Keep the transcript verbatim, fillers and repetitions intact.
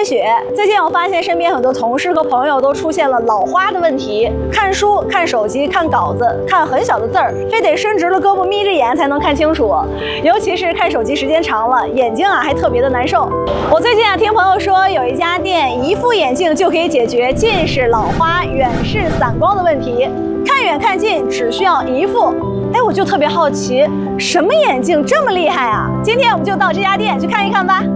雪。最近我发现身边很多同事和朋友都出现了老花的问题，看书、看手机、看稿子，看很小的字儿，非得伸直了胳膊眯着眼才能看清楚。尤其是看手机时间长了，眼睛啊还特别的难受。我最近啊听朋友说，有一家店一副眼镜就可以解决近视、老花、远视、散光的问题，看远看近只需要一副。哎，我就特别好奇，什么眼镜这么厉害啊？今天我们就到这家店去看一看吧。